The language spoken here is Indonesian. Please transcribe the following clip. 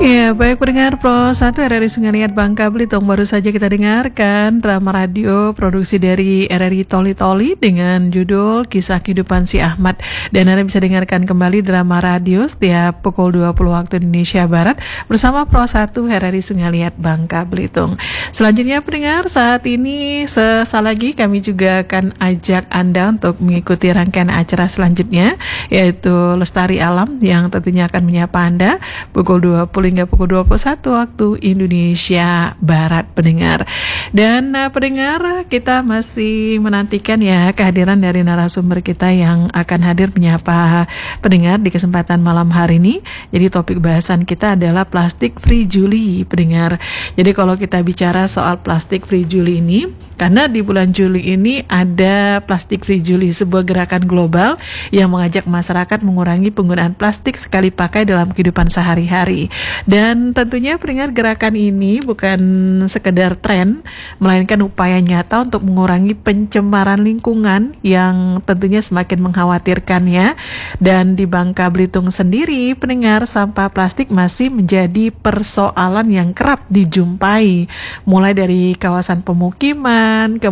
Ya, baik pendengar Pro 1 RRI Sungai Liat Bangka Belitung, baru saja kita dengarkan drama radio produksi dari RRI Toli Toli dengan judul Kisah Kehidupan Si Ahmad. Dan Anda bisa dengarkan kembali drama radio setiap pukul 20 waktu Indonesia Barat bersama Pro 1 RRI Sungai Liat Bangka Belitung. Selanjutnya pendengar, saat ini sesaat lagi kami juga akan ajak Anda untuk mengikuti rangkaian acara selanjutnya, yaitu Lestari Alam yang tentunya akan menyapa Anda pukul 20 hingga pukul 21 waktu Indonesia Barat pendengar. Dan pendengar, kita masih menantikan ya kehadiran dari narasumber kita yang akan hadir menyapa pendengar di kesempatan malam hari ini. Jadi topik bahasan kita adalah plastik free Juli pendengar. Jadi kalau kita bicara soal plastik free Juli ini, karena di bulan Juli ini ada plastik free Juli, sebuah gerakan global yang mengajak masyarakat mengurangi penggunaan plastik sekali pakai dalam kehidupan sehari-hari. Dan tentunya pendengar, gerakan ini bukan sekedar tren, melainkan upaya nyata untuk mengurangi pencemaran lingkungan yang tentunya semakin mengkhawatirkan ya. Dan di Bangka Belitung sendiri pendengar, sampah plastik masih menjadi persoalan yang kerap dijumpai, mulai dari kawasan pemukiman,